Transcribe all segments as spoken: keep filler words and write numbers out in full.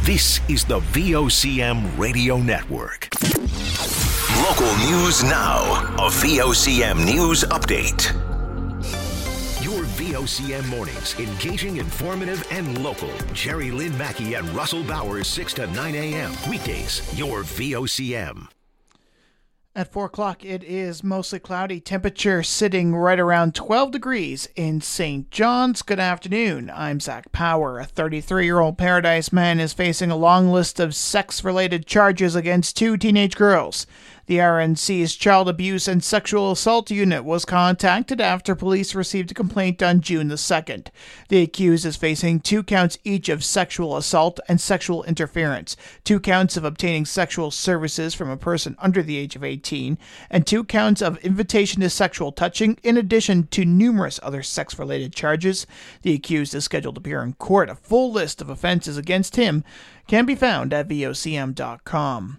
This is the V O C M Radio Network. Local news now. A V O C M News Update. Your V O C M mornings, engaging, informative, and local. Jerry Lynn Mackey and Russell Bowers, six to nine a.m. Weekdays, your V O C M. At four o'clock, it is mostly cloudy. Temperature sitting right around twelve degrees in Saint John's. Good afternoon. I'm Zach Power. A thirty-three-year-old Paradise man is facing a long list of sex-related charges against two teenage girls. The R N C's Child Abuse and Sexual Assault Unit was contacted after police received a complaint on June the second. The accused is facing two counts each of sexual assault and sexual interference, two counts of obtaining sexual services from a person under the age of eighteen, and two counts of invitation to sexual touching, in addition to numerous other sex-related charges. The accused is scheduled to appear in court. A full list of offenses against him can be found at V O C M dot com.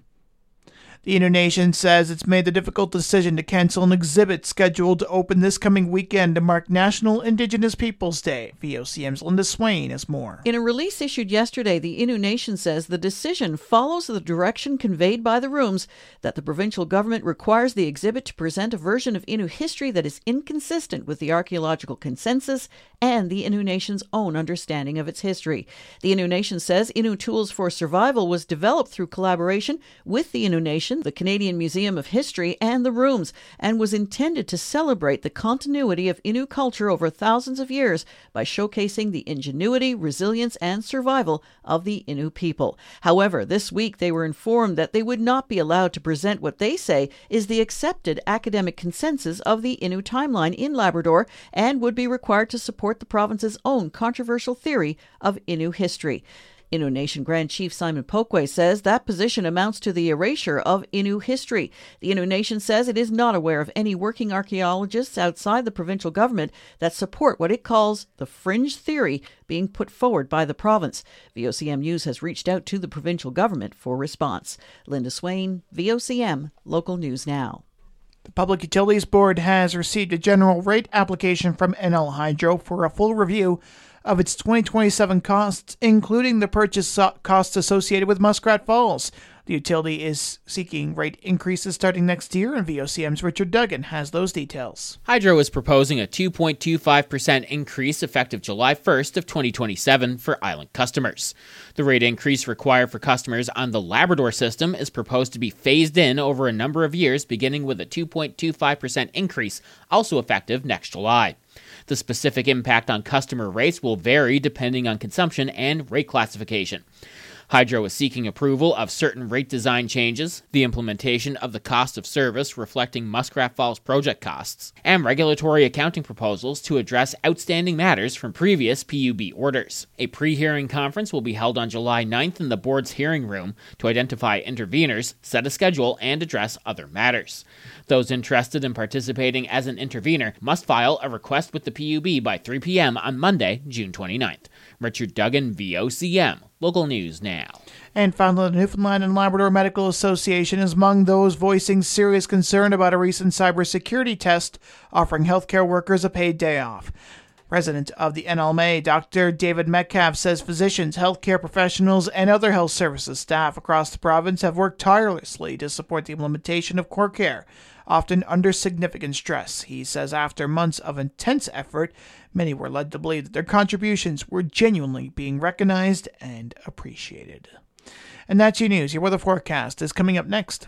The Innu Nation says it's made the difficult decision to cancel an exhibit scheduled to open this coming weekend to mark National Indigenous Peoples Day. V O C M's Linda Swain has more. In a release issued yesterday, the Innu Nation says the decision follows the direction conveyed by the rooms that the provincial government requires the exhibit to present a version of Innu history that is inconsistent with the archaeological consensus and the Innu Nation's own understanding of its history. The Innu Nation says Innu Tools for Survival was developed through collaboration with the Innu Nation, the Canadian Museum of History, and the Rooms, and was intended to celebrate the continuity of Innu culture over thousands of years by showcasing the ingenuity, resilience, and survival of the Innu people. However, this week they were informed that they would not be allowed to present what they say is the accepted academic consensus of the Innu timeline in Labrador, and would be required to support the province's own controversial theory of Innu history. Innu Nation Grand Chief Simon Pokwe says that position amounts to the erasure of Innu history. The Innu Nation says it is not aware of any working archaeologists outside the provincial government that support what it calls the fringe theory being put forward by the province. V O C M News has reached out to the provincial government for response. Linda Swain, V O C M, Local News Now. The Public Utilities Board has received a general rate application from N L Hydro for a full review of its twenty twenty-seven costs, including the purchase costs associated with Muskrat Falls. The utility is seeking rate increases starting next year, and V O C M's Richard Duggan has those details. Hydro is proposing a two point two five percent increase effective July first of twenty twenty-seven for island customers. The rate increase required for customers on the Labrador system is proposed to be phased in over a number of years, beginning with a two point two five percent increase, also effective next July. The specific impact on customer rates will vary depending on consumption and rate classification. Hydro is seeking approval of certain rate design changes, the implementation of the cost of service reflecting Muskrat Falls project costs, and regulatory accounting proposals to address outstanding matters from previous P U B orders. A pre-hearing conference will be held on July ninth in the board's hearing room to identify interveners, set a schedule, and address other matters. Those interested in participating as an intervener must file a request with the P U B by three p.m. on Monday, June twenty-ninth. Richard Duggan, V O C M. Local News Now. And finally, the Newfoundland and Labrador Medical Association is among those voicing serious concern about a recent cybersecurity test offering healthcare workers a paid day off. President of the N L M A, Doctor David Metcalf, says physicians, healthcare professionals, and other health services staff across the province have worked tirelessly to support the implementation of core care, often under significant stress. He says after months of intense effort, many were led to believe that their contributions were genuinely being recognized and appreciated. And that's your news. Your weather forecast is coming up next.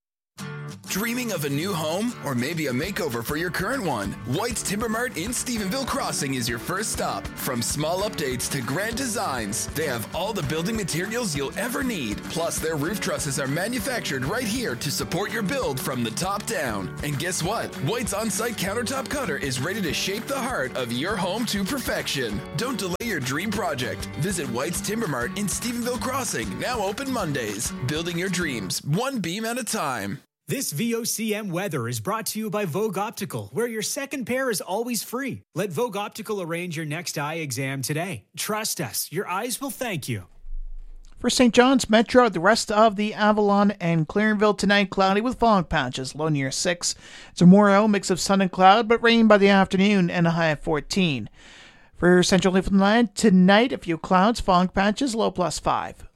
Dreaming of a new home or maybe a makeover for your current one? White's Timber Mart in Stephenville Crossing is your first stop. From small updates to grand designs, they have all the building materials you'll ever need. Plus, their roof trusses are manufactured right here to support your build from the top down. And guess what? White's on-site countertop cutter is ready to shape the heart of your home to perfection. Don't delay your dream project. Visit White's Timber Mart in Stephenville Crossing, now open Mondays. Building your dreams, one beam at a time. This V O C M weather is brought to you by Vogue Optical, where your second pair is always free. Let Vogue Optical arrange your next eye exam today. Trust us, your eyes will thank you. For Saint John's Metro, the rest of the Avalon and Clearanville tonight, cloudy with fog patches, low near six. Tomorrow, mix of sun and cloud, but rain by the afternoon and a high of fourteen. For Central Newfoundland, tonight, a few clouds, fog patches, low plus five.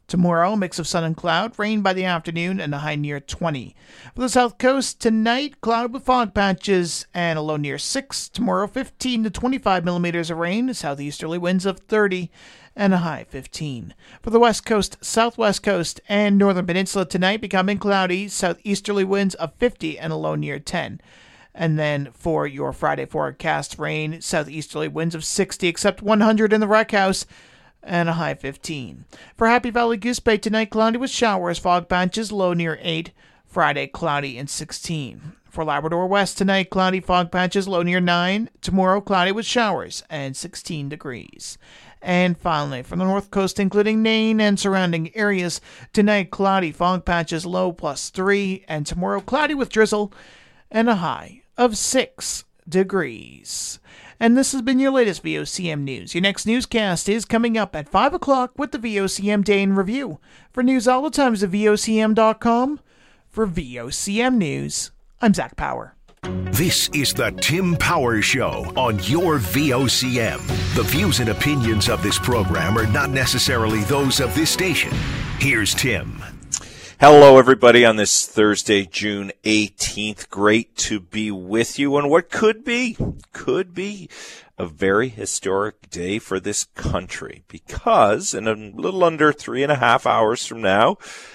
Tomorrow, a mix of sun and cloud, rain by the afternoon, and a high near twenty. For the south coast, tonight, cloud with fog patches and a low near six. Tomorrow, fifteen to twenty-five millimeters of rain, southeasterly winds of thirty, and a high fifteen. For the west coast, southwest coast, and northern peninsula tonight, becoming cloudy, southeasterly winds of fifty and a low near ten. And then for your Friday forecast, rain, southeasterly winds of sixty, except one hundred in the Wreck House, and a high fifteen. For Happy Valley Goose Bay tonight, cloudy with showers, fog patches, low near eight. Friday, cloudy and sixteen. For Labrador West tonight, cloudy, fog patches, low near nine. Tomorrow, cloudy with showers and sixteen degrees. And finally, from the north coast, including Nain and surrounding areas, tonight, cloudy, fog patches, low plus three. And tomorrow, cloudy with drizzle and a high of six degrees. And this has been your latest V O C M News. Your next newscast is coming up at five o'clock with the V O C M Day in Review. For news all the times at V O C M dot com. For V O C M News, I'm Zach Power. This is the Tim Power Show on your V O C M. The views and opinions of this program are not necessarily those of this station. Here's Tim. Hello, everybody, on this Thursday, June eighteenth. Great to be with you on what could be, could be a very historic day for this country, because in a little under three and a half hours from now,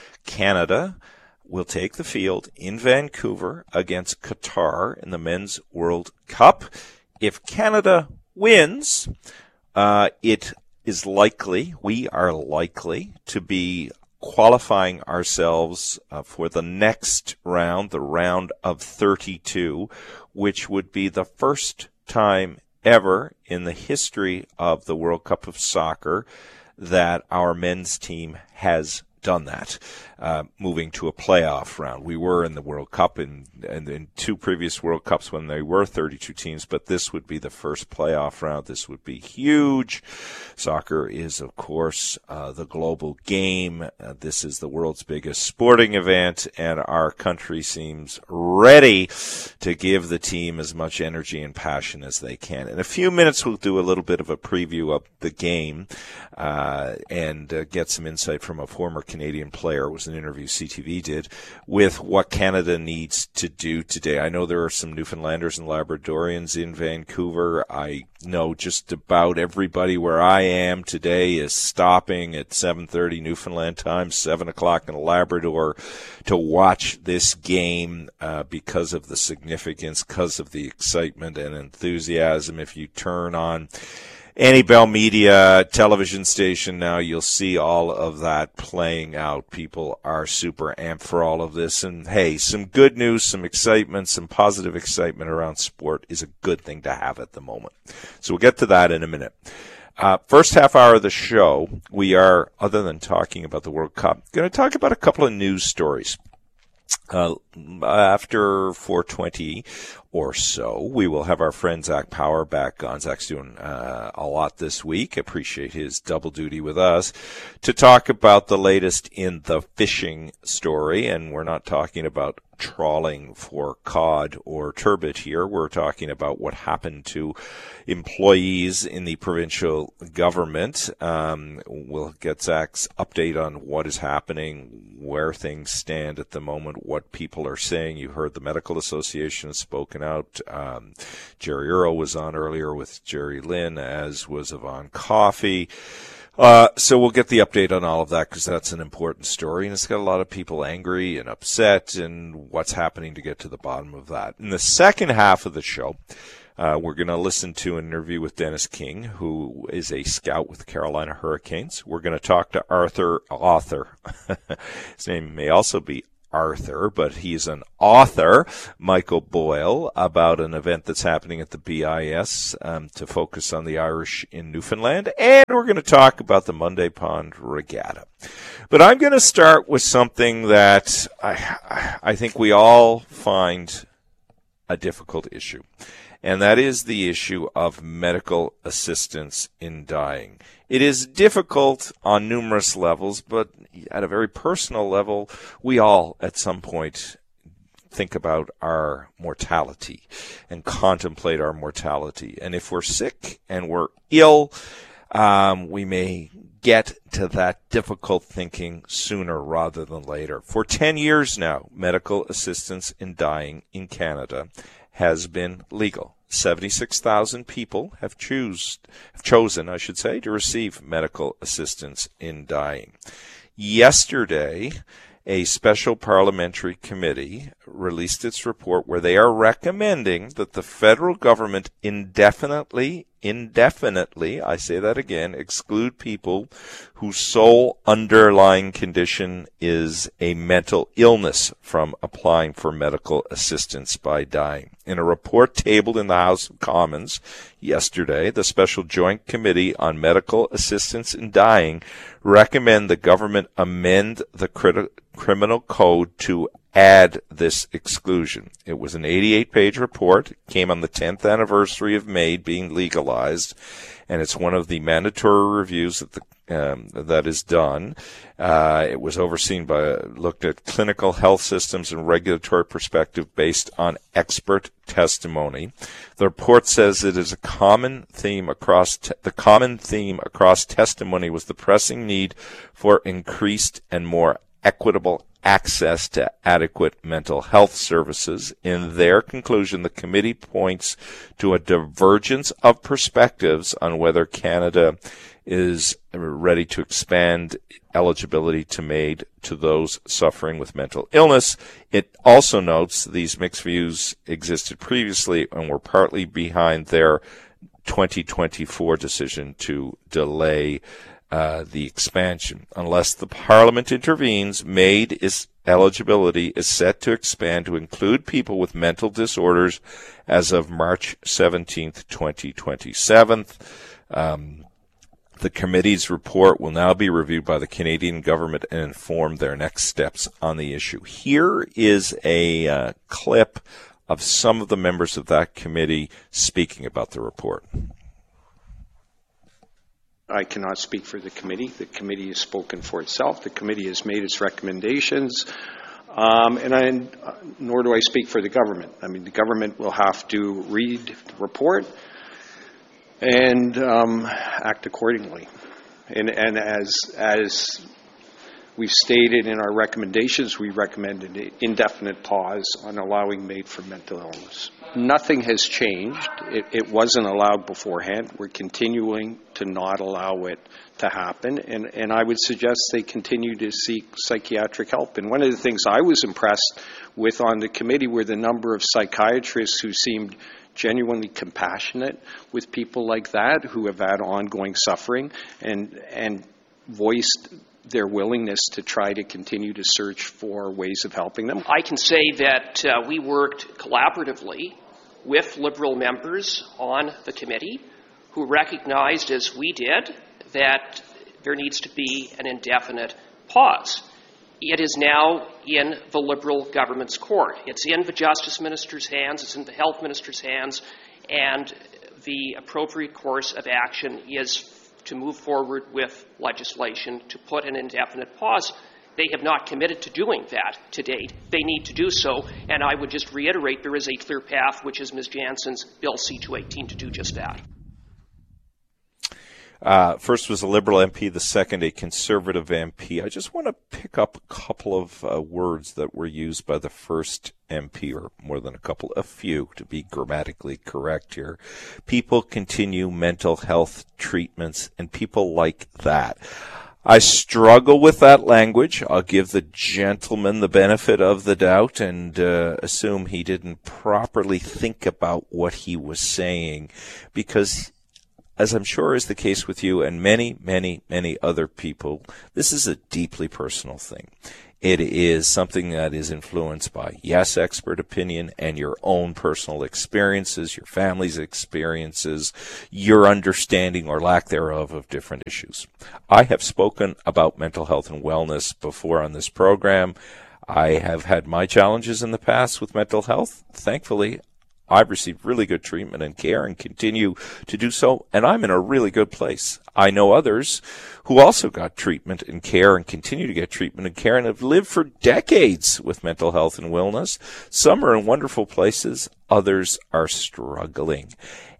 Canada will take the field in Vancouver against Qatar in the Men's World Cup. If Canada wins, uh, it is likely, we are likely to be qualifying ourselves uh, for the next round, the round of thirty-two, which would be the first time ever in the history of the World Cup of Soccer that our men's team has done that, uh, moving to a playoff round. We were in the World Cup in, in, in two previous World Cups when they were thirty-two teams, but this would be the first playoff round. This would be huge. Soccer is, of course, uh, the global game. Uh, this is the world's biggest sporting event, and our country seems ready to give the team as much energy and passion as they can. In a few minutes, we'll do a little bit of a preview of the game uh, and uh, get some insight from a former Canadian player. It was an interview C T V did with what Canada needs to do today. I know there are some Newfoundlanders and Labradorians in Vancouver. I know just about everybody where I am today is stopping at seven thirty Newfoundland time, seven o'clock in Labrador, to watch this game uh, because of the significance, because of the excitement and enthusiasm. If you turn on any Bell Media television station now, you'll see all of that playing out. People are super amped for all of this. And, hey, some good news, some excitement, some positive excitement around sport is a good thing to have at the moment. So we'll get to that in a minute. Uh, first half hour of the show, we are, other than talking about the World Cup, going to talk about a couple of news stories. Uh, after four twenty or so, we will have our friend Zach Power back on. Zach's doing uh, a lot this week. Appreciate his double duty with us to talk about the latest in the fishing story. And we're not talking about trawling for cod or turbot here. We're talking about what happened to employees in the provincial government. Um, we'll get Zach's update on what is happening, where things stand at the moment, what people are saying. You heard the Medical Association has spoken out. Um, Jerry Earle was on earlier with Jerry Lynn, as was Yvonne Coffey. Uh, so we'll get the update on all of that because that's an important story, and it's got a lot of people angry and upset, and what's happening to get to the bottom of that. In the second half of the show, uh, we're going to listen to an interview with Dennis King, who is a scout with the Carolina Hurricanes. We're going to talk to Arthur, author. His name may also be Arthur, but he's an author, Michael Boyle, about an event that's happening at the B I S um, to focus on the Irish in Newfoundland. And we're going to talk about the Monday Pond Regatta. But I'm going to start with something that I, I think we all find a difficult issue, and that is the issue of medical assistance in dying. It is difficult on numerous levels, but at a very personal level, we all at some point think about our mortality and contemplate our mortality. And if we're sick and we're ill, um, we may get to that difficult thinking sooner rather than later. For ten years now, medical assistance in dying in Canada has been legal. seventy-six thousand people have choose, have chosen, I should say, to receive medical assistance in dying. Yesterday, a special parliamentary committee released its report where they are recommending that the federal government indefinitely, indefinitely, I say that again, exclude people whose sole underlying condition is a mental illness from applying for medical assistance by dying. In a report tabled in the House of Commons yesterday, the Special Joint Committee on Medical Assistance in Dying recommend the government amend the crit- criminal code to add this exclusion. It was an eighty-eight page report, came on the tenth anniversary of MAID being legalized, and it's one of the mandatory reviews that the Um, that is done. Uh, it was overseen by, looked at clinical health systems and regulatory perspective based on expert testimony. The report says it is a common theme across, te- the common theme across testimony was the pressing need for increased and more equitable access to adequate mental health services. In their conclusion, the committee points to a divergence of perspectives on whether Canada is ready to expand eligibility to MAID to those suffering with mental illness. It also notes these mixed views existed previously and were partly behind their twenty twenty-four decision to delay uh, the expansion. Unless the Parliament intervenes, MAID is eligibility is set to expand to include people with mental disorders as of March seventeenth, twenty twenty-seven. Um, The committee's report will now be reviewed by the Canadian government and inform their next steps on the issue. Here is a uh, clip of some of the members of that committee speaking about the report. I cannot speak for the committee. The committee has spoken for itself. The committee has made its recommendations, um, and I, nor do I speak for the government. I mean, the government will have to read the report and um, act accordingly. And, and as as we've stated in our recommendations, we recommend an indefinite pause on allowing MAID for mental illness. Nothing has changed. It, it wasn't allowed beforehand. We're continuing to not allow it to happen, and, and I would suggest they continue to seek psychiatric help. And one of the things I was impressed with on the committee were the number of psychiatrists who seemed genuinely compassionate with people like that who have had ongoing suffering and and voiced their willingness to try to continue to search for ways of helping them. I can say that uh, we worked collaboratively with Liberal members on the committee who recognized, as we did, that there needs to be an indefinite pause. It is now in the Liberal government's court. It's in the Justice Minister's hands, it's in the Health Minister's hands, and the appropriate course of action is to move forward with legislation to put an indefinite pause. They have not committed to doing that to date. They need to do so, and I would just reiterate there is a clear path, which is Miz Jansen's Bill C two eighteen, to do just that. Uh, first was a Liberal M P, the second a Conservative M P. I just want to pick up a couple of uh, words that were used by the first M P, or more than a couple, a few, to be grammatically correct here. People continue mental health treatments, and people like that. I struggle with that language. I'll give the gentleman the benefit of the doubt and uh, assume he didn't properly think about what he was saying, because as I'm sure is the case with you and many, many, many other people, this is a deeply personal thing. It is something that is influenced by, yes, expert opinion and your own personal experiences, your family's experiences, your understanding or lack thereof of different issues. I have spoken about mental health and wellness before on this program. I have had my challenges in the past with mental health. Thankfully, I've received really good treatment and care and continue to do so, and I'm in a really good place. I know others who also got treatment and care and continue to get treatment and care and have lived for decades with mental health and wellness. Some are in wonderful places, others are struggling.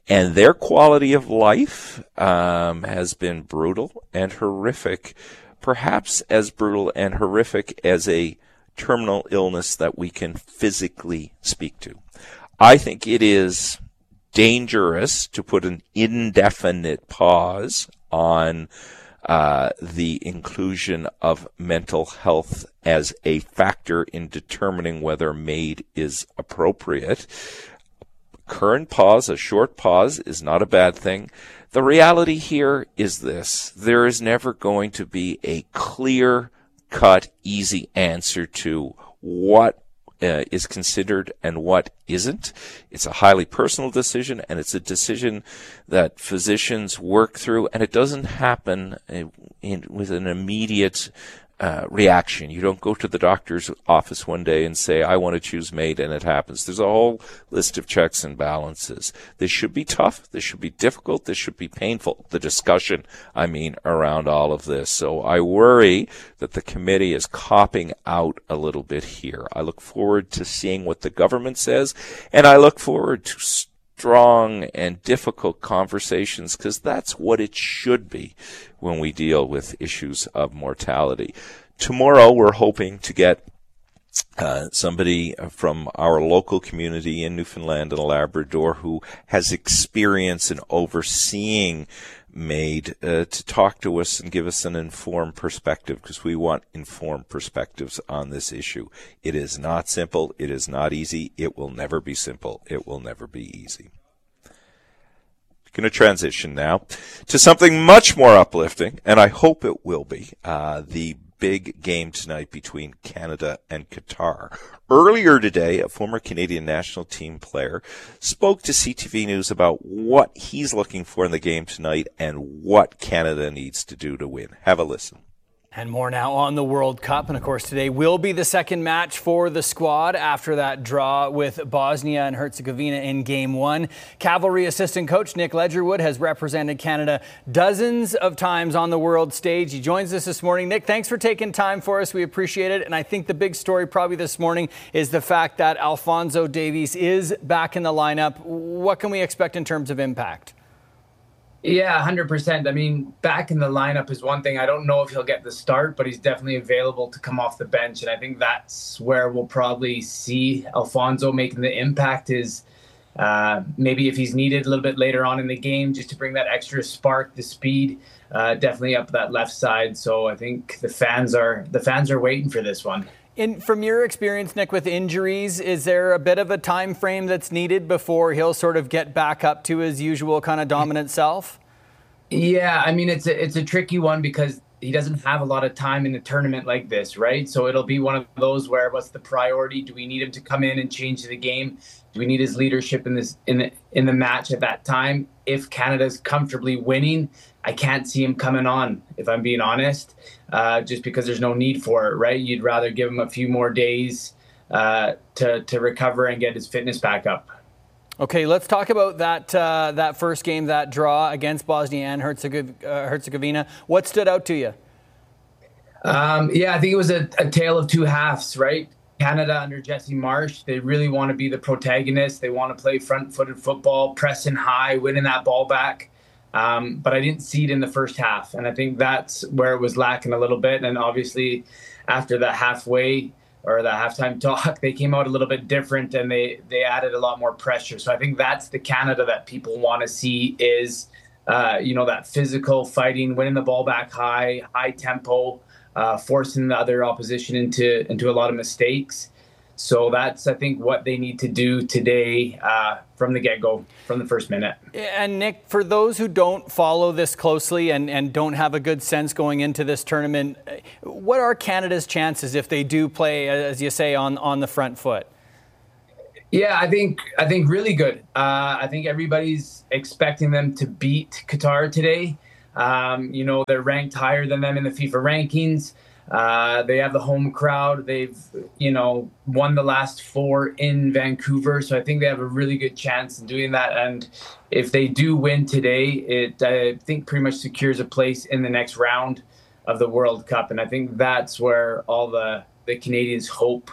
And their quality of life um, has been brutal and horrific, perhaps as brutal and horrific as a terminal illness that we can physically speak to. I think it is dangerous to put an indefinite pause on uh, the inclusion of mental health as a factor in determining whether MAID is appropriate. Current pause, a short pause, is not a bad thing. The reality here is this: there is never going to be a clear-cut, easy answer to what uh, is considered and what isn't. It's a highly personal decision, and it's a decision that physicians work through, and it doesn't happen in, in, with an immediate Uh, reaction. You don't go to the doctor's office one day and say, I want to choose MAID, and it happens. There's a whole list of checks and balances. This should be tough. This should be difficult. This should be painful. The discussion, I mean, around all of this. So I worry that the committee is copping out a little bit here. I look forward to seeing what the government says, and I look forward to strong and difficult conversations, because that's what it should be when we deal with issues of mortality. Tomorrow, we're hoping to get uh, somebody from our local community in Newfoundland and Labrador who has experience in overseeing MAID uh, to talk to us and give us an informed perspective, because we want informed perspectives on this issue. It is not simple. It is not easy. It will never be simple. It will never be easy. Going to transition now to something much more uplifting, and I hope it will be, uh, the big game tonight between Canada and Qatar. Earlier today, a former Canadian national team player spoke to C T V News about what he's looking for in the game tonight and what Canada needs to do to win. Have a listen. And more now on the World Cup. And of course, today will be the second match for the squad after that draw with Bosnia and Herzegovina in game one. Cavalry assistant coach Nick Ledgerwood has represented Canada dozens of times on the world stage. He joins us this morning. Nick, thanks for taking time for us. We appreciate it. And I think the big story probably this morning is the fact that Alphonso Davies is back in the lineup. What can we expect in terms of impact? Yeah, one hundred percent. I mean, back in the lineup is one thing. I don't know if he'll get the start, but he's definitely available to come off the bench. And I think that's where we'll probably see Alphonso making the impact, is uh, maybe if he's needed a little bit later on in the game just to bring that extra spark, the speed, uh, definitely up that left side. So I think the fans are the fans are waiting for this one. In, from your experience, Nick, with injuries, is there a bit of a time frame that's needed before he'll sort of get back up to his usual kind of dominant self? Yeah, I mean, it's a, it's a tricky one because he doesn't have a lot of time in a tournament like this, right? So it'll be one of those where, what's the priority? Do we need him to come in and change the game? Do we need his leadership in this in the in the match at that time? If Canada's comfortably winning, I can't see him coming on, if I'm being honest, uh, just because there's no need for it, right? You'd rather give him a few more days uh, to to recover and get his fitness back up. Okay, let's talk about that uh, that first game, that draw against Bosnia and Herzegovina. What stood out to you? Um, yeah, I think it was a, a tale of two halves, right? Canada under Jesse Marsh, they really want to be the protagonist. They want to play front-footed football, pressing high, winning that ball back. Um, but I didn't see it in the first half, and I think that's where it was lacking a little bit. And obviously, after that halfway or the halftime talk, they came out a little bit different, and they they added a lot more pressure. So I think that's the Canada that people want to see, is uh, you know, that physical fighting, winning the ball back high, high tempo, uh, forcing the other opposition into into a lot of mistakes. So that's, I think, what they need to do today uh, from the get-go, from the first minute. And Nick, for those who don't follow this closely and, and don't have a good sense going into this tournament, what are Canada's chances if they do play, as you say, on, on the front foot? Yeah, I think I think really good. Uh, I think everybody's expecting them to beat Qatar today. Um, you know, they're ranked higher than them in the FIFA rankings. Uh, they have the home crowd. They've, you know, won the last four in Vancouver. So I think they have a really good chance in doing that. And if they do win today, it, I think, pretty much secures a place in the next round of the World Cup. And I think that's where all the, the Canadians hope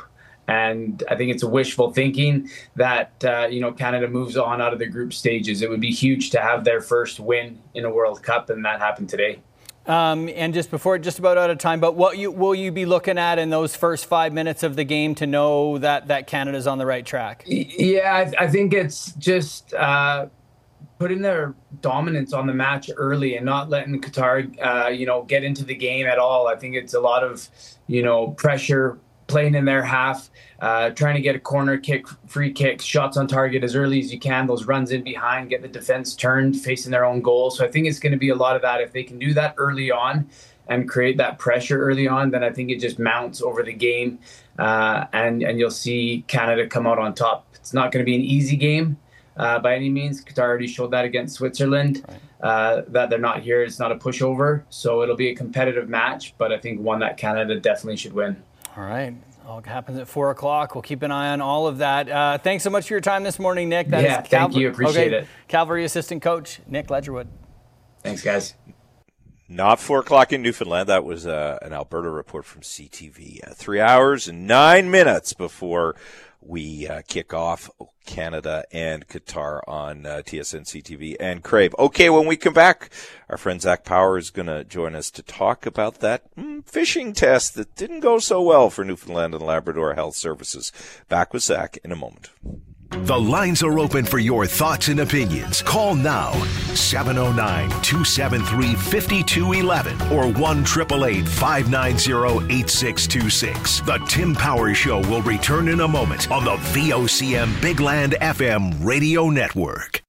And I think it's a wishful thinking that, uh, you know, Canada moves on out of the group stages. It would be huge to have their first win in a World Cup, and that happened today. Um, and just before, just about out of time, but what you, will you be looking at in those first five minutes of the game to know that, that Canada's on the right track? Yeah, I, I think it's just uh, putting their dominance on the match early and not letting Qatar, uh, you know, get into the game at all. I think it's a lot of, you know, pressure, playing in their half, uh, trying to get a corner kick, free kicks, shots on target as early as you can, those runs in behind, get the defense turned, facing their own goal. So I think it's going to be a lot of that. If they can do that early on and create that pressure early on, then I think it just mounts over the game, uh, and, and you'll see Canada come out on top. It's not going to be an easy game uh, by any means. Qatar already showed that against Switzerland, right. uh, that they're not here. It's not a pushover. So it'll be a competitive match, but I think one that Canada definitely should win. All right. All happens at four o'clock. We'll keep an eye on all of that. Uh, thanks so much for your time this morning, Nick. That yeah, is Cal- thank you. Appreciate okay. it. Cavalry Assistant Coach Nick Ledgerwood. Thanks, guys. Not four o'clock in Newfoundland. That was uh, an Alberta report from C T V. Uh, three hours and nine minutes before we uh, kick off Canada and Qatar on uh, T S N C T V and Crave. Okay, when we come back, our friend Zach Power is going to join us to talk about that mm, fishing test that didn't go so well for Newfoundland and Labrador Health Services. Back with Zach in a moment. The lines are open for your thoughts and opinions. Call now, seven oh nine, two seven three, five two one one or one eight eight eight, five nine zero, eight six two six. The Tim Power Show will return in a moment on the V O C M Big Land F M radio network.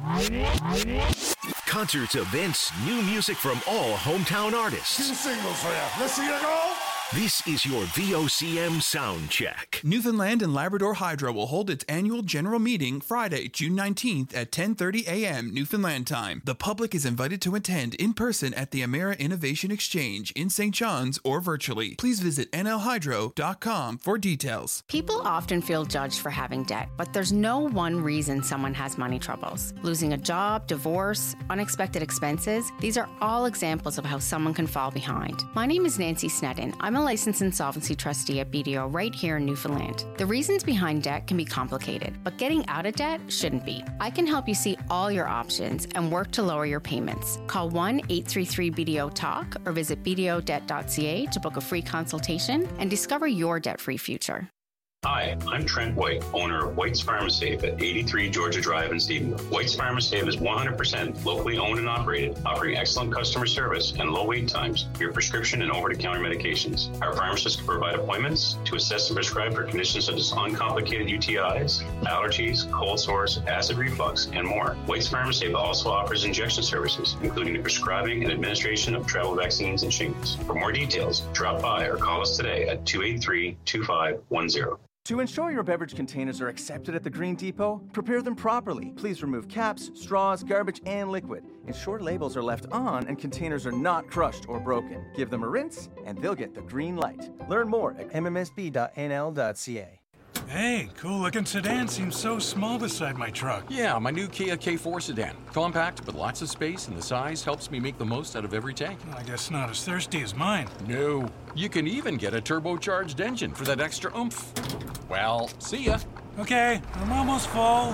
Concerts, events, new music from all hometown artists. Two singles for you. Let's see you go. This is your V O C M Sound Check. Newfoundland and Labrador Hydro will hold its annual general meeting Friday, June nineteenth at ten thirty a.m. Newfoundland time. The public is invited to attend in person at the Emera Innovation Exchange in Saint John's or virtually. Please visit N L hydro dot com for details. People often feel judged for having debt, but there's no one reason someone has money troubles. Losing a job, divorce, unexpected expenses, these are all examples of how someone can fall behind. My name is Nancy Sneddon. I'm a licensed insolvency trustee at B D O right here in Newfoundland. The reasons behind debt can be complicated, but getting out of debt shouldn't be. I can help you see all your options and work to lower your payments. Call one eight three three B D O talk or visit b d o debt dot c a to book a free consultation and discover your debt-free future. Hi, I'm Trent White, owner of White's Pharmasafe at eighty-three Georgia Drive in Stephenville. White's Pharmasafe is one hundred percent locally owned and operated, offering excellent customer service and low wait times for your prescription and over-the-counter medications. Our pharmacists can provide appointments to assess and prescribe for conditions such as uncomplicated U T Is, allergies, cold sores, acid reflux, and more. White's Pharmasafe also offers injection services, including the prescribing and administration of travel vaccines and shingles. For more details, drop by or call us today at two eight three, two five one zero. To ensure your beverage containers are accepted at the Green Depot, prepare them properly. Please remove caps, straws, garbage, and liquid. Ensure labels are left on and containers are not crushed or broken. Give them a rinse, and they'll get the green light. Learn more at m m s b dot n l dot c a. Hey, cool-looking sedan seems so small beside my truck. Yeah, my new Kia K four sedan. Compact, but lots of space, and the size helps me make the most out of every tank. I guess not as thirsty as mine. No. You can even get a turbocharged engine for that extra oomph. Well, see ya. Okay, I'm almost full.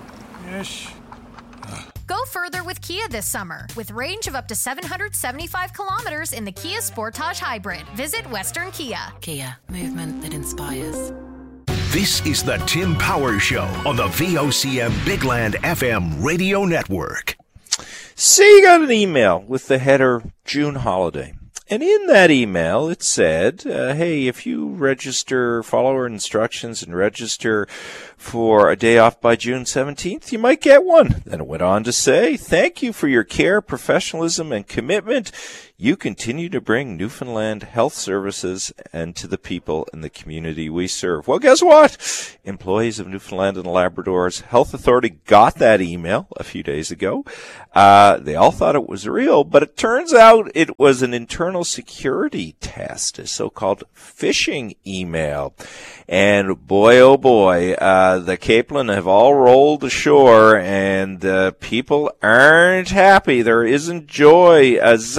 Ish. Go further with Kia this summer. With range of up to seven hundred seventy-five kilometers in the Kia Sportage Hybrid. Visit Western Kia. Kia, movement that inspires. This is the Tim Power Show on the V O C M Big Land F M radio network. Say you got an email with the header June holiday. And in that email, it said, uh, hey, if you register, follow our instructions and register for a day off by June seventeenth, you might get one. Then it went on to say, thank you for your care, professionalism, and commitment. You continue to bring Newfoundland health services and to the people in the community we serve. Well, guess what? Employees of Newfoundland and Labrador's Health Authority got that email a few days ago. Uh, they all thought it was real, but it turns out it was an internal security test, a so-called phishing email. And boy, oh boy, uh, the Capelin have all rolled ashore, and uh, people aren't happy. There isn't joy. Uh, Zach Power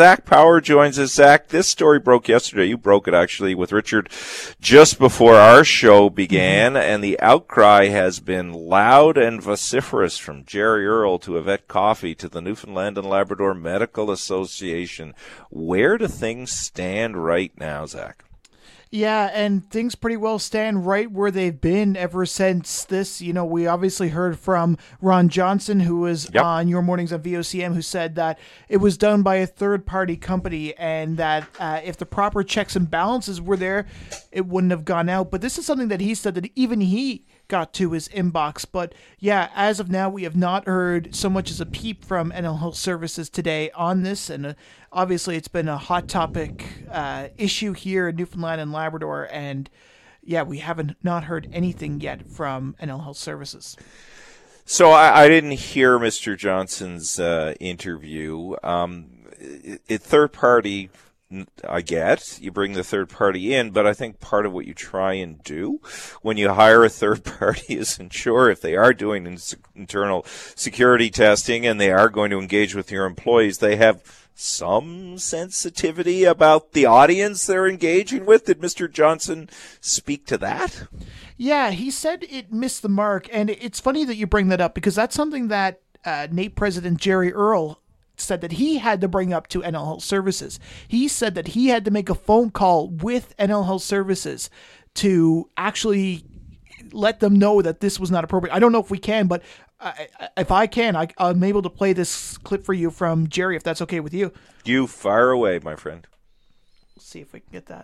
Power joins us. Zach, this story broke yesterday. You broke it, actually, with Richard just before our show began, mm-hmm. and the outcry has been loud and vociferous from Jerry Earl to Yvette Coffey to the Newfoundland and Labrador Medical Association. Where do things stand right now, Zach? Yeah, and things pretty well stand right where they've been ever since this. You know, we obviously heard from Ron Johnson, who was yep. on Your Mornings on V O C M, who said that it was done by a third-party company and that uh, if the proper checks and balances were there, it wouldn't have gone out. But this is something that he said that even he got to his inbox. But yeah, as of now, we have not heard so much as a peep from N L Health Services today on this. And uh, obviously, it's been a hot topic uh, issue here in Newfoundland and Labrador. And yeah, we haven't not heard anything yet from N L Health Services. So I, I didn't hear Mister Johnson's uh, interview. Um, it, it third party, I get, you bring the third party in, but I think part of what you try and do when you hire a third party is ensure if they are doing internal security testing and they are going to engage with your employees, they have some sensitivity about the audience they're engaging with. Did Mister Johnson speak to that? Yeah, he said it missed the mark, and it's funny that you bring that up because that's something that uh, N A P President Jerry Earl said that he had to bring up to N L Health Services. He said that he had to make a phone call with N L Health Services to actually let them know that this was not appropriate. I don't know if we can, but I, if I can, I, I'm able to play this clip for you from Jerry, if that's okay with you. You fire away, my friend. Let's see if we can get that.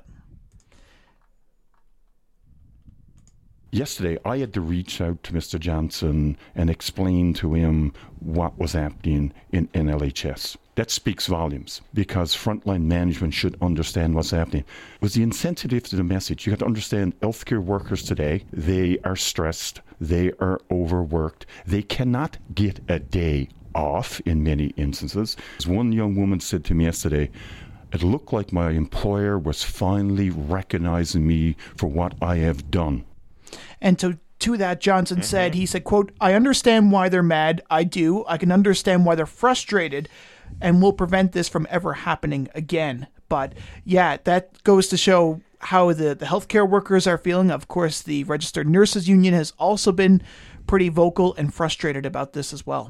Yesterday, I had to reach out to Mister Johnson and explain to him what was happening in N L H S. That speaks volumes because frontline management should understand what's happening. Was he insensitive to the message? You got to understand healthcare workers today, they are stressed, they are overworked, they cannot get a day off in many instances. As one young woman said to me yesterday, it looked like my employer was finally recognizing me for what I have done. And to to that, Johnson mm-hmm. said, he said, quote, I understand why they're mad. I do. I can understand why they're frustrated and will prevent this from ever happening again. But yeah, that goes to show how the, the healthcare workers are feeling. Of course, the Registered Nurses Union has also been pretty vocal and frustrated about this as well.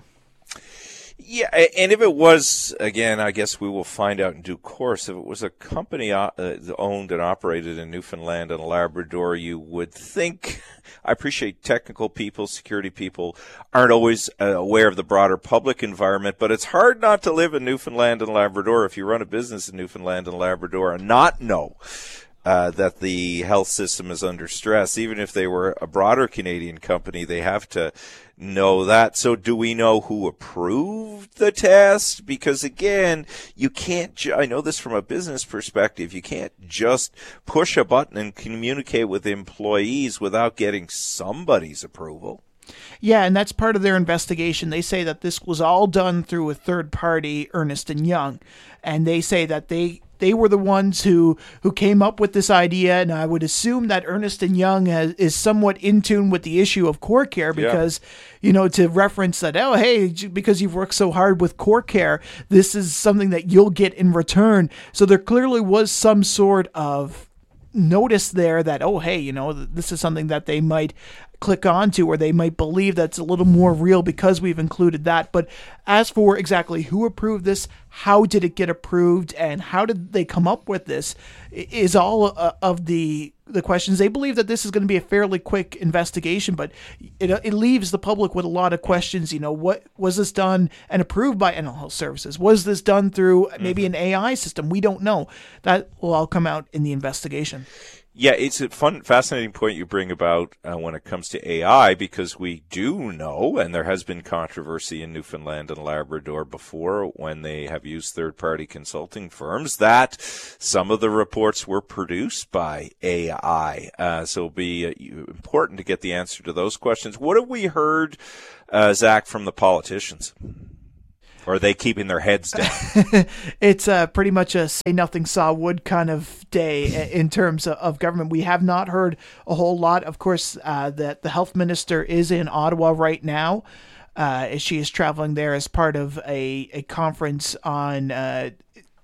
Yeah, and if it was, again, I guess we will find out in due course, if it was a company uh, owned and operated in Newfoundland and Labrador, you would think, I appreciate technical people, security people aren't always uh, aware of the broader public environment, but it's hard not to live in Newfoundland and Labrador if you run a business in Newfoundland and Labrador and not know Uh, that the health system is under stress. Even if they were a broader Canadian company, they have to know that. So do we know who approved the test? Because again, you can't, ju- I know this from a business perspective, you can't just push a button and communicate with employees without getting somebody's approval. Yeah, and that's part of their investigation. They say that this was all done through a third party, Ernst and Young, and they say that they They were the ones who, who came up with this idea, and I would assume that Ernst and Young has, is somewhat in tune with the issue of core care because, yeah. you know, to reference that, oh, hey, because you've worked so hard with core care, this is something that you'll get in return. So there clearly was some sort of notice there that, oh, hey, you know, this is something that they might click onto or they might believe that's a little more real because we've included that. But as for exactly who approved this, how did it get approved, and how did they come up with this is all of the the questions. They believe that this is going to be a fairly quick investigation, but it it leaves the public with a lot of questions. You know, what was this done and approved by N L Health Services? Was this done through maybe an A I system? We don't know. That will all come out in the investigation. Yeah, it's a fun, fascinating point you bring about uh, when it comes to A I, because we do know, and there has been controversy in Newfoundland and Labrador before when they have used third-party consulting firms, that some of the reports were produced by A I. Uh, so it'll be uh, important to get the answer to those questions. What have we heard, uh, Zach, from the politicians? Or are they keeping their heads down? It's uh, pretty much a say nothing, saw wood kind of day in terms of, of government. We have not heard a whole lot. Of course, uh, that the health minister is in Ottawa right now. Uh, she is traveling there as part of a, a conference on uh,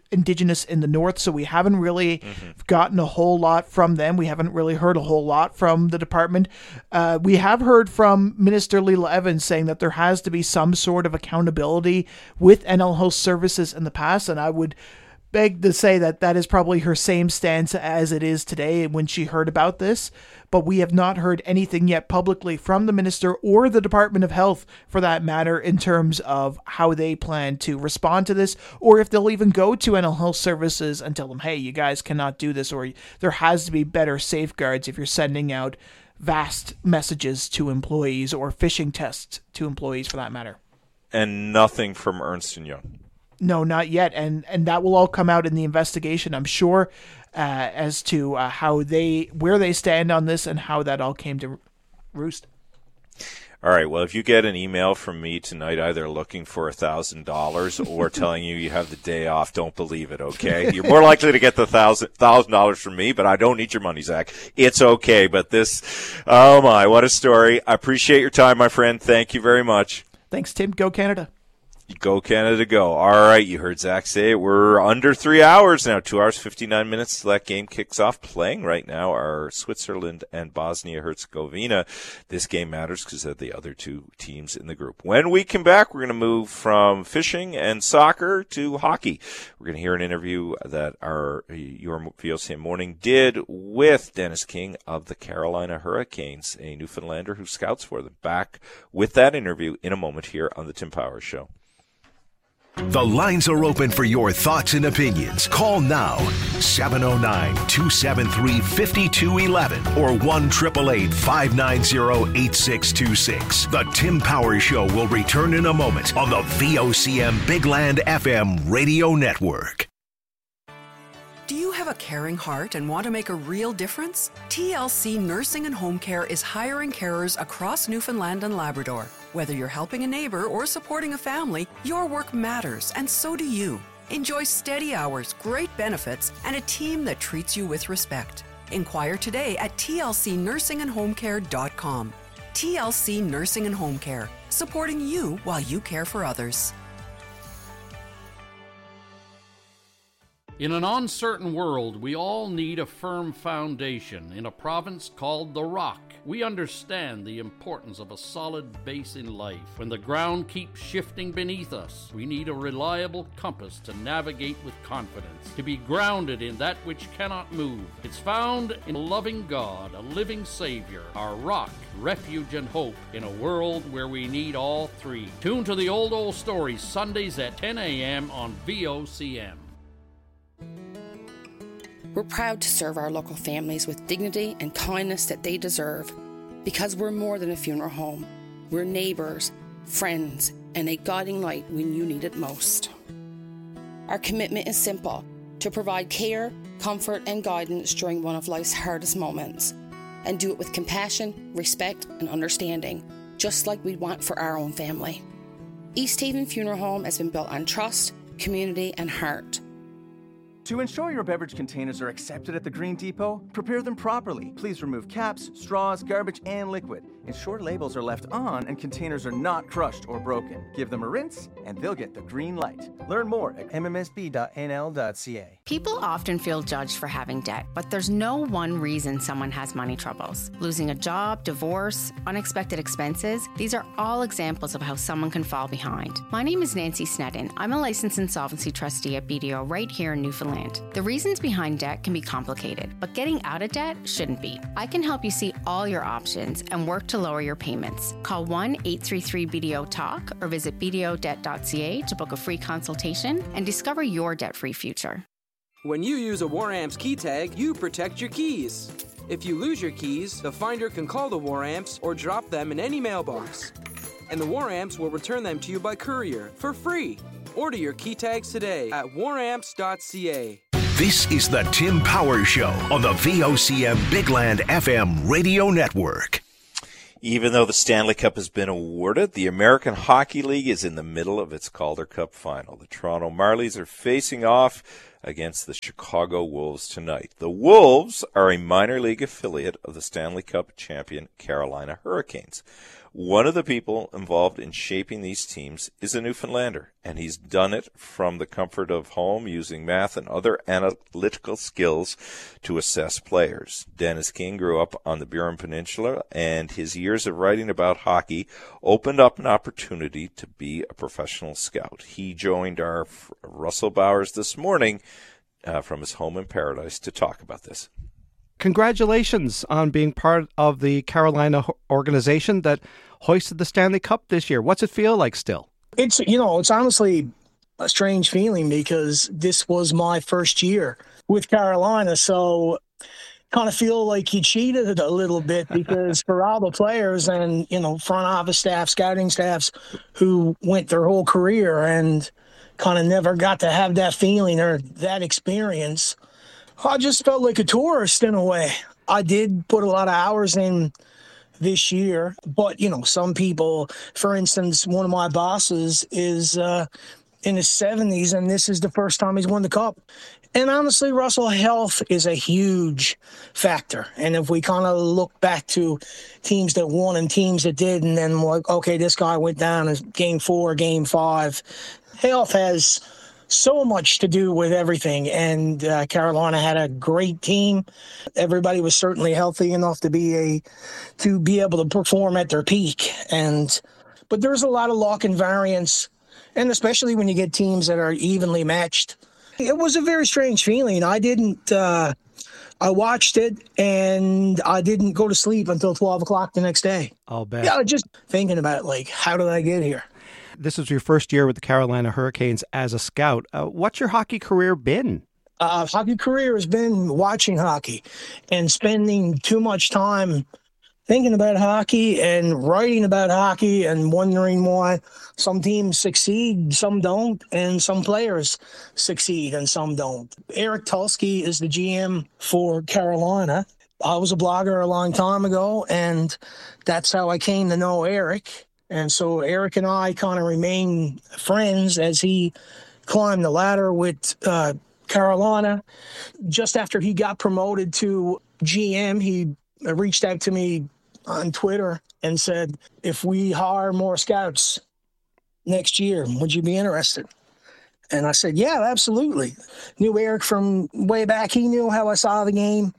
Indigenous in the North, so we haven't really mm-hmm. gotten a whole lot from them. We haven't really heard a whole lot from the department. Uh, we have heard from Minister Leela Evans saying that there has to be some sort of accountability with N L Health Services in the past, and I would beg to say that that is probably her same stance as it is today when she heard about this, but we have not heard anything yet publicly from the minister or the Department of Health, for that matter, in terms of how they plan to respond to this, or if they'll even go to N L Health Services and tell them, hey, you guys cannot do this, or there has to be better safeguards if you're sending out vast messages to employees or phishing tests to employees, for that matter. And nothing from Ernst and Young. No, not yet, and and that will all come out in the investigation, I'm sure, uh, as to uh, how they, where they stand on this and how that all came to roost. All right, well, if you get an email from me tonight either looking for one thousand dollars or telling you you have the day off, don't believe it, okay? You're more likely to get the one thousand dollars from me, but I don't need your money, Zach. It's okay, but this, oh my, what a story. I appreciate your time, my friend. Thank you very much. Thanks, Tim. Go Canada. Go Canada, go. All right, you heard Zach say it. We're under three hours now, two hours, fifty-nine minutes till that game kicks off. Playing right now are Switzerland and Bosnia-Herzegovina. This game matters because they're the other two teams in the group. When we come back, we're going to move from fishing and soccer to hockey. We're going to hear an interview that our your V O C M Morning did with Dennis King of the Carolina Hurricanes, a Newfoundlander who scouts for them. Back with that interview in a moment here on the Tim Powers Show. The lines are open for your thoughts and opinions. Call now, seven oh nine, two seven three, five two one one or one eight eight eight, five nine zero, eight six two six. The Tim Powers Show will return in a moment on the V O C M Big Land F M radio network. Do you have a caring heart and want to make a real difference? T L C Nursing and Home Care is hiring carers across Newfoundland and Labrador. Whether you're helping a neighbor or supporting a family, your work matters, and so do you. Enjoy steady hours, great benefits, and a team that treats you with respect. Inquire today at T L C nursing and home care dot com. T L C Nursing and Home Care, supporting you while you care for others. In an uncertain world, we all need a firm foundation in a province called the Rock. We understand the importance of a solid base in life. When the ground keeps shifting beneath us, we need a reliable compass to navigate with confidence, to be grounded in that which cannot move. It's found in a loving God, a living Savior, our rock, refuge, and hope in a world where we need all three. Tune to the Old Old Stories Sundays at ten a.m. on V O C M. We're proud to serve our local families with dignity and kindness that they deserve, because we're more than a funeral home. We're neighbours, friends, and a guiding light when you need it most. Our commitment is simple: to provide care, comfort, and guidance during one of life's hardest moments, and do it with compassion, respect, and understanding, just like we'd want for our own family. East Haven Funeral Home has been built on trust, community, and heart. To ensure your beverage containers are accepted at the Green Depot, prepare them properly. Please remove caps, straws, garbage, and liquid. Ensure labels are left on and containers are not crushed or broken. Give them a rinse and they'll get the green light. Learn more at m m s b dot n l dot c a. People often feel judged for having debt, but there's no one reason someone has money troubles. Losing a job, divorce, unexpected expenses, these are all examples of how someone can fall behind. My name is Nancy Sneddon. I'm a licensed insolvency trustee at B D O right here in Newfoundland. The reasons behind debt can be complicated, but getting out of debt shouldn't be. I can help you see all your options and work to lower your payments. Call one eight three three B D O talk or visit b d o debt dot c a to book a free consultation and discover your debt-free future. When you use a WarAmps key tag, you protect your keys. If you lose your keys, the finder can call the WarAmps or drop them in any mailbox. And the WarAmps will return them to you by courier for free. Order your key tags today at war amps dot c a. This is the Tim Powers Show on the V O C M Big Land F M radio network. Even though the Stanley Cup has been awarded, the American Hockey League is in the middle of its Calder Cup final. The Toronto Marlies are facing off against the Chicago Wolves tonight. The Wolves are a minor league affiliate of the Stanley Cup champion Carolina Hurricanes. One of the people involved in shaping these teams is a Newfoundlander, and he's done it from the comfort of home using math and other analytical skills to assess players. Dennis King grew up on the Burin Peninsula, and his years of writing about hockey opened up an opportunity to be a professional scout. He joined our Russell Bowers this morning uh, from his home in Paradise to talk about this. Congratulations on being part of the Carolina organization that hoisted the Stanley Cup this year. What's it feel like still? It's, you know, it's honestly a strange feeling because this was my first year with Carolina. So kind of feel like you cheated a little bit because for all the players and, you know, front office staff, scouting staffs who went their whole career and kind of never got to have that feeling or that experience, I just felt like a tourist in a way. I did put a lot of hours in this year, but, you know, some people, for instance, one of my bosses is uh, in his seventies, and this is the first time he's won the Cup. And honestly, Russell, health is a huge factor. And if we kind of look back to teams that won and teams that did, and then like, okay, this guy went down in game four, game five, health has so much to do with everything, and uh, Carolina had a great team. Everybody was certainly healthy enough to be a to be able to perform at their peak. And but there's a lot of luck and variance, and especially when you get teams that are evenly matched. It was a very strange feeling. I didn't. Uh, I watched it, and I didn't go to sleep until twelve o'clock the next day. I'll bet. Yeah, just thinking about it, like, how did I get here? This is your first year with the Carolina Hurricanes as a scout. Uh, what's your hockey career been? Uh, hockey career has been watching hockey and spending too much time thinking about hockey and writing about hockey and wondering why some teams succeed, some don't, and some players succeed and some don't. Eric Tulsky is the G M for Carolina. I was a blogger a long time ago, and that's how I came to know Eric. And so Eric and I kind of remain friends as he climbed the ladder with uh, Carolina. Just after he got promoted to G M, he reached out to me on Twitter and said, if we hire more scouts next year, would you be interested? And I said, yeah, absolutely. Knew Eric from way back. He knew how I saw the game,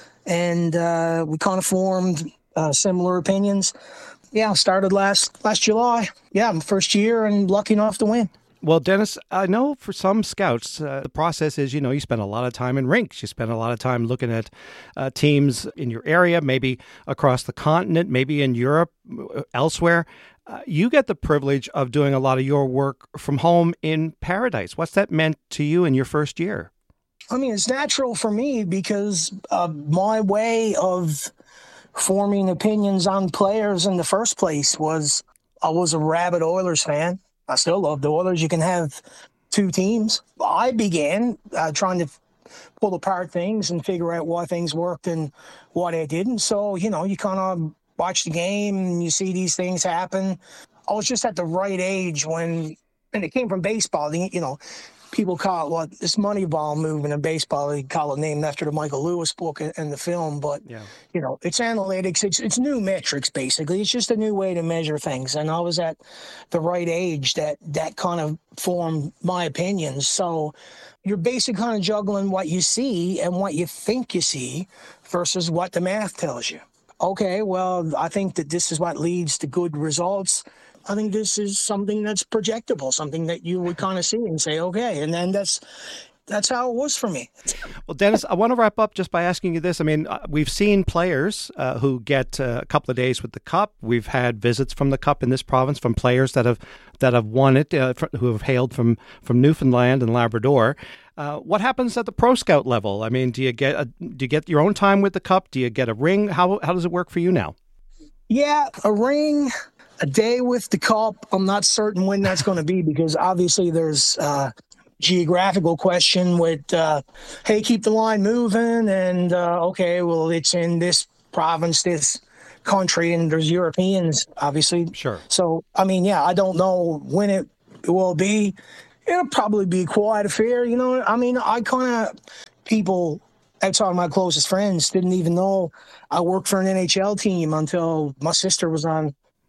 and uh, we kind of formed uh, similar opinions. Yeah, started last last July. Yeah, I'm first year and lucky enough to win. Well, Dennis, I know for some scouts, uh, the process is, you know, you spend a lot of time in rinks. You spend a lot of time looking at uh, teams in your area, maybe across the continent, maybe in Europe, elsewhere. Uh, you get the privilege of doing a lot of your work from home in Paradise. What's that meant to you in your first year? I mean, it's natural for me because uh, my way of forming opinions on players in the first place was I was a rabid Oilers fan. I still love the Oilers. You can have two teams. I began uh, trying to pull apart things and figure out why things worked and why they didn't. So, you know, you kind of watch the game and you see these things happen. I was just at the right age when, and it came from baseball, you know, people call it what this Moneyball movement in baseball. They call it named after the Michael Lewis book and the film. But, yeah. you know, it's analytics. It's it's new metrics, basically. It's just a new way to measure things. And I was at the right age that that kind of formed my opinions. So you're basically kind of juggling what you see and what you think you see versus what the math tells you. Okay, well, I think that this is what leads to good results. I think this is something that's projectable, something that you would kind of see and say, okay. And then that's that's how it was for me. Well, Dennis, I want to wrap up just by asking you this. I mean, we've seen players uh, who get uh, a couple of days with the Cup. We've had visits from the Cup in this province from players that have that have won it, uh, who have hailed from, from Newfoundland and Labrador. Uh, what happens at the pro scout level? I mean, do you get a, do you get your own time with the Cup? Do you get a ring? How how does it work for you now? Yeah, a ring. A day with the Cup, I'm not certain when that's going to be because obviously there's a geographical question with, uh, hey, keep the line moving. And, uh, okay, well, it's in this province, this country, and there's Europeans, obviously. Sure. So, I mean, yeah, I don't know when it will be. It'll probably be quite a fair, you know. I mean, I kind of, people outside of my closest friends didn't even know I worked for an N H L team until my sister was on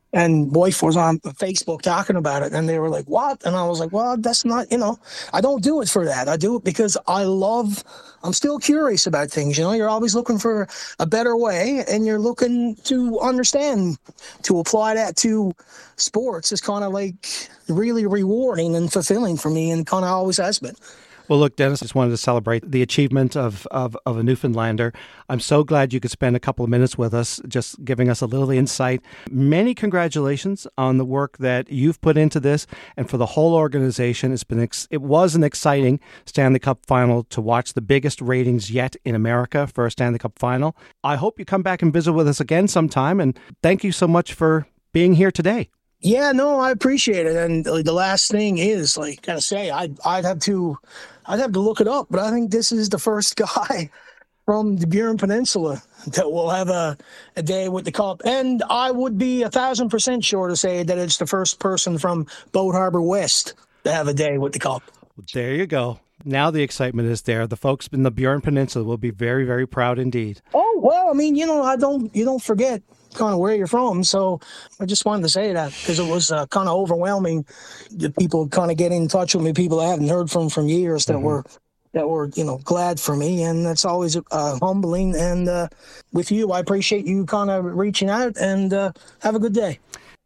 And wife was on Facebook talking about it, and they were like, what? And I was like, well, that's not, you know, I don't do it for that. I do it because I love, I'm still curious about things. You know, you're always looking for a better way, and you're looking to understand, to apply that to sports is kind of like really rewarding and fulfilling for me, and kind of always has been. Well, look, Dennis, just wanted to celebrate the achievement of, of, of a Newfoundlander. I'm so glad you could spend a couple of minutes with us, just giving us a little insight. Many congratulations on the work that you've put into this, and for the whole organization. It's been ex- it was an exciting Stanley Cup final to watch, the biggest ratings yet in America for a Stanley Cup final. I hope you come back and visit with us again sometime, and thank you so much for being here today. Yeah, no, I appreciate it. And the last thing is, like, gotta say, I'd I'd have to, I'd have to look it up. But I think this is the first guy from the Burin Peninsula that will have a, a day with the Cup. And I would be a thousand percent sure to say that it's the first person from Boat Harbor West to have a day with the Cup. There you go. Now the excitement is there. The folks in the Burin Peninsula will be very, very proud indeed. Oh, well, I mean, you know, I don't, you don't forget kind of where you're from. So I just wanted to say that because it was uh, kind of overwhelming. The people kind of get in touch with me, people I haven't heard from from years that mm-hmm. were, that were, you know, glad for me. And that's always uh, humbling. And uh, with you, I appreciate you kind of reaching out, and uh, have a good day.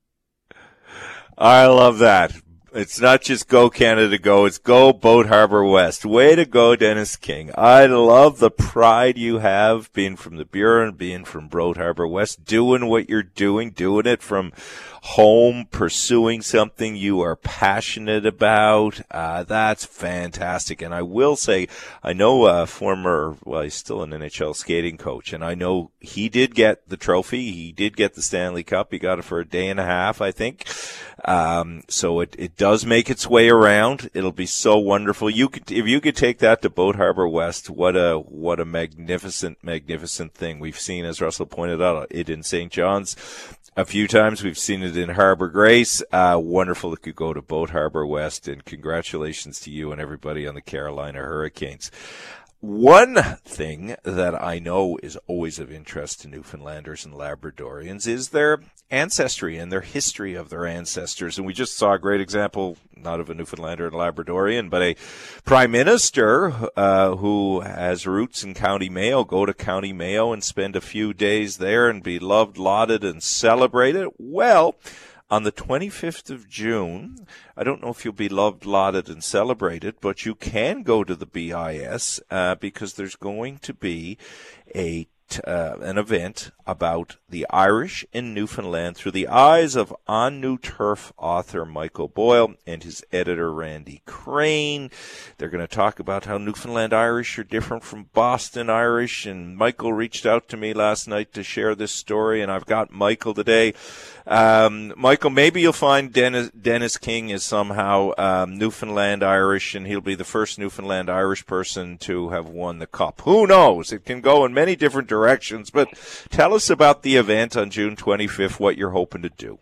I love that. It's not just go Canada go, it's go Boat Harbor West. Way to go, Dennis King. I love the pride you have being from the Burin, being from Boat Harbor West, doing what you're doing, doing it from home, pursuing something you are passionate about. Uh, that's fantastic. And I will say, I know a former, well, he's still an N H L skating coach, and I know he did get the trophy. He did get the Stanley Cup. He got it for a day and a half, I think. Um, so it, it does make its way around. It'll be so wonderful. You could, if you could take that to Boat Harbor West, what a, what a magnificent, magnificent thing. We've seen, as Russell pointed out, it in Saint John's a few times. We've seen it in Harbor Grace. Uh, wonderful it could go to Boat Harbor West, and congratulations to you and everybody on the Carolina Hurricanes. One thing that I know is always of interest to Newfoundlanders and Labradorians is their ancestry and their history of their ancestors. And we just saw a great example, not of a Newfoundlander and Labradorian, but a prime minister uh, who has roots in County Mayo, go to County Mayo and spend a few days there and be loved, lauded, and celebrated. Well, on the twenty-fifth of June, I don't know if you'll be loved, lauded, and celebrated, but you can go to the B I S uh, because there's going to be a uh, an event about the Irish in Newfoundland through the eyes of On New Turf author Michael Boyle and his editor Randy Crane. They're going to talk about how Newfoundland Irish are different from Boston Irish, and Michael reached out to me last night to share this story, and I've got Michael today. Um, Michael, maybe you'll find Dennis, Dennis King is somehow um, Newfoundland Irish, and he'll be the first Newfoundland Irish person to have won the Cup. Who knows? It can go in many different directions, but tell us about the event on June twenty-fifth, what you're hoping to do.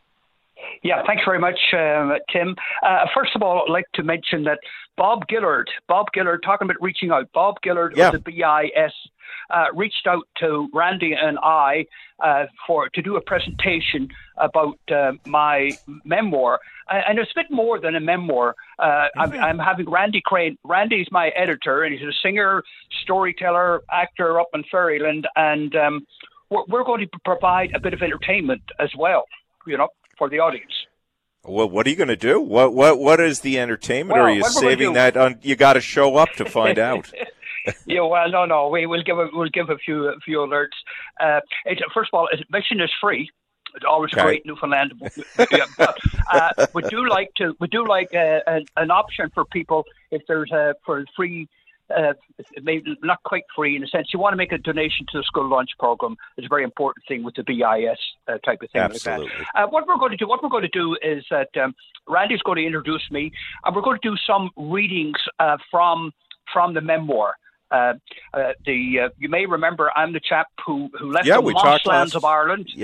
Yeah, thanks very much, uh, Tim. Uh, first of all, I'd like to mention that Bob Gillard, Bob Gillard, talking about reaching out, Bob Gillard yeah. of the B I S uh, reached out to Randy and I uh, for to do a presentation about uh, my memoir. And it's a bit more than a memoir. Uh, I'm, I'm having Randy Crane. Randy's my editor, and he's a singer, storyteller, actor up in Ferryland, and um, we're, we're going to provide a bit of entertainment as well, you know, for the audience. Well, what are you going to do? What what what is the entertainment? Well, or are you saving that on? You got to show up to find out. Yeah, well, no, no, we will give a, we'll give a few a few alerts. Uh, it, first of all, admission is free. It's always okay. Great Newfoundland. Yeah, but uh, we do like to we do like uh, an, an option for people if there's a for free. Uh, maybe not quite free in a sense. You want to make a donation to the school lunch program. It's a very important thing with the B I S uh, type of thing. Absolutely. Like that. Uh, what we're going to do, what we're going to do is that um, Randy's going to introduce me, and we're going to do some readings uh, from from the memoir. Uh, uh, the uh, you may remember I'm the chap who who left yeah, the we mosslands last... of Ireland. Yeah.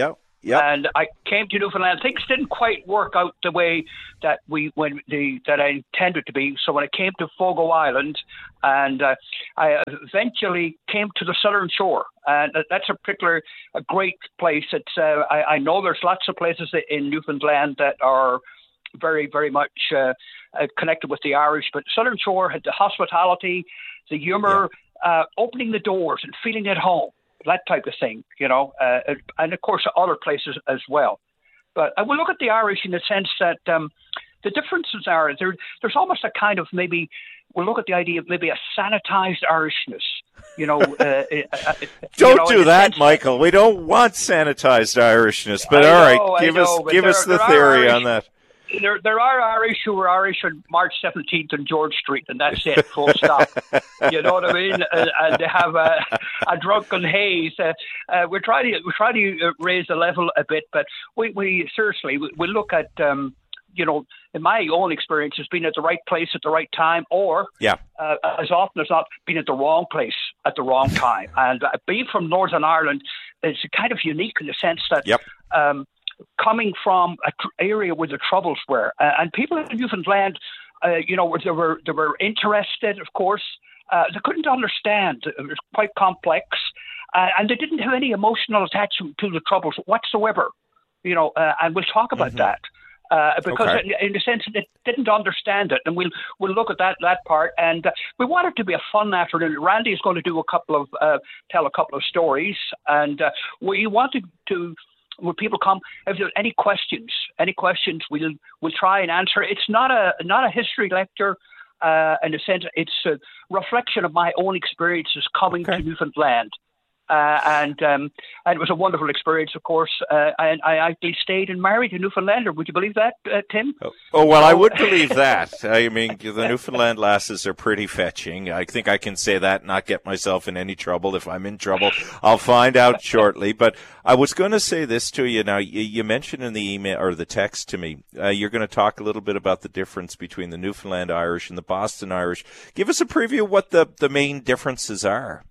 Yep. And I came to Newfoundland. Things didn't quite work out the way that we when the that I intended to be. So when I came to Fogo Island, and uh, I eventually came to the Southern Shore, and that's a particular a great place. It's uh, I, I know there's lots of places in Newfoundland that are very very much uh, uh, connected with the Irish, but Southern Shore had the hospitality, the humour, yeah. uh, opening the doors and feeling at home. That type of thing, you know, uh, and of course other places as well. But I will look at the Irish in the sense that um, the differences are there. There's almost a kind of maybe we'll look at the idea of maybe a sanitized Irishness, you know. Uh, uh, don't you know, do that, Michael. We don't want sanitized Irishness. But I all know, right, give know, us give us the theory on that. There, there are Irish who were Irish on March seventeenth on George Street, and that's it, full stop. You know what I mean? And, and they have a, a drunken haze. Uh, uh, we're trying to we try to raise the level a bit, but we, we seriously we, we look at um, you know, in my own experience, has been at the right place at the right time, or yeah, uh, as often as not, being at the wrong place at the wrong time. And uh, being from Northern Ireland is kind of unique in the sense that. Yep. Um, coming from an tr- area where the troubles were, uh, and people in Newfoundland, uh, you know, they were they were interested, of course. Uh, they couldn't understand. It was quite complex, uh, and they didn't have any emotional attachment to the troubles whatsoever. You know, uh, and we'll talk about mm-hmm. that uh, because, okay. in, in the sense that they didn't understand it, and we'll we'll look at that that part. And uh, we want it to be a fun afternoon. Randy is going to do a couple of uh, tell a couple of stories, and uh, we wanted to. When people come, if there's any questions, any questions, we'll we'll try and answer. It's not a not a history lecture, uh, in a sense. It's a reflection of my own experiences coming okay. to Newfoundland, uh, and um, and it was a wonderful experience, of course. Uh, and I actually stayed and married a Newfoundlander. Would you believe that, uh, Tim? Oh, oh well, so, I would believe that. I mean, the Newfoundland lasses are pretty fetching. I think I can say that, not get myself in any trouble. If I'm in trouble, I'll find out shortly. But I was going to say this to you. Now, you, you mentioned in the email or the text to me, uh, you're going to talk a little bit about the difference between the Newfoundland Irish and the Boston Irish. Give us a preview of what the, the main differences are.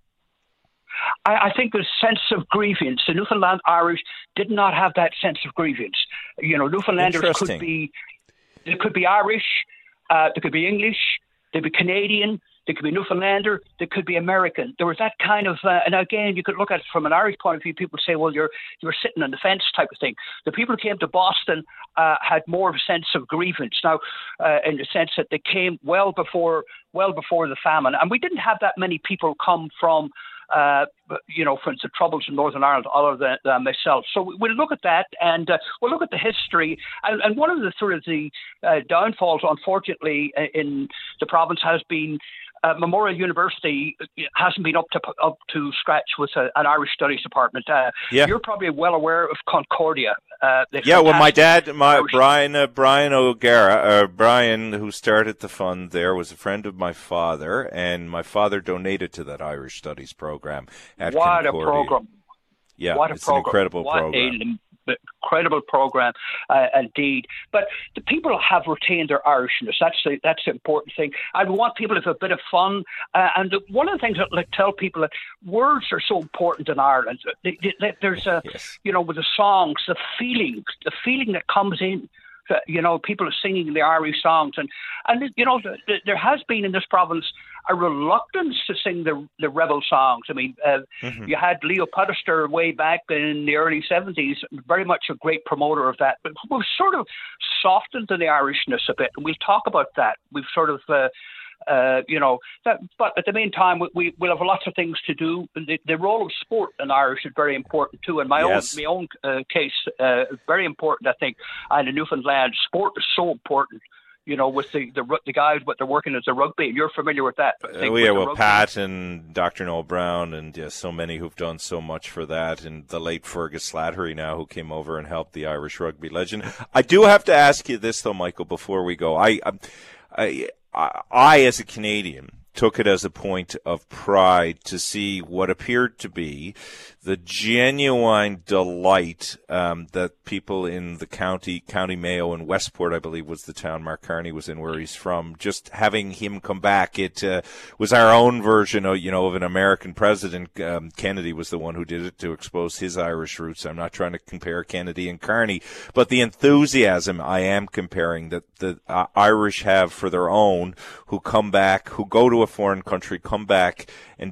I, I think the sense of grievance. The Newfoundland Irish did not have that sense of grievance. You know, Newfoundlanders could be, they could be Irish, uh, they could be English, they'd be Canadian, they could be Newfoundlander, they could be American. There was that kind of, uh, and again, you could look at it from an Irish point of view. People say, well, you're you're sitting on the fence type of thing. The people who came to Boston uh, had more of a sense of grievance. Now, uh, in the sense that they came well before, well before the famine, and we didn't have that many people come from. Uh, you know, from the troubles in Northern Ireland, other than, than myself. So we'll look at that, and uh, we'll look at the history. And, and one of the sort of the uh, downfalls, unfortunately, in the province has been uh, Memorial University hasn't been up to up to scratch with a, an Irish Studies department. Uh, yeah. You're probably well aware of Concordia. Uh, yeah, well, my dad, my Irish Brian uh, Brian O'Gara, uh, Brian, who started the fund there, was a friend of my father, and my father donated to that Irish Studies program at what Concordia. A program! Yeah, what a it's program. an incredible what program. A, incredible program, uh, indeed. But the people have retained their Irishness. That's the that's the important thing. I want people to have a bit of fun. Uh, and the, one of the things that I like, tell people that words are so important in Ireland. They, they, there's a, yes. you know, with the songs, the feeling, the feeling that comes in. You know, people are singing the Irish songs, and and you know, the, the, there has been in this province a reluctance to sing the the rebel songs. I mean, uh, mm-hmm. you had Leo Podester way back in the early seventies, very much a great promoter of that. But we've sort of softened the Irishness a bit, and we'll talk about that. We've sort of. Uh, Uh, you know, that, but at the meantime, we, we will have lots of things to do. The, the role of sport in Irish is very important too. In my yes. own my own uh, case, uh, very important, I think. And in Newfoundland, sport is so important. You know, with the the, the guys, what they're working as a rugby. You're familiar with that. I think, uh, yeah, with well, Pat and Doctor Noel Brown, and yeah, so many who've done so much for that, and the late Fergus Slattery now, who came over and helped the Irish rugby legend. I do have to ask you this though, Michael, before we go. I, I, I, I as a Canadian, took it as a point of pride to see what appeared to be the genuine delight um, that people in the county, County Mayo and Westport, I believe was the town Mark Carney was in where he's from, just having him come back. It uh, was our own version of, you know, of an American president. Um, Kennedy was the one who did it to expose his Irish roots. I'm not trying to compare Kennedy and Carney, but the enthusiasm I am comparing that the uh, Irish have for their own, who come back, who go to a foreign country, come back and